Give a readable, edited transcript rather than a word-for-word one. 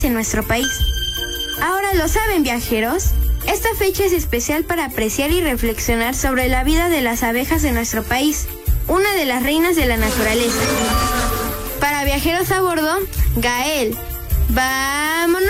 en nuestro país. Ahora lo saben, viajeros. Esta fecha es especial para apreciar y reflexionar sobre la vida de las abejas de nuestro país, una de las reinas de la naturaleza. Para Viajeros a Bordo, Gael. ¡Vámonos!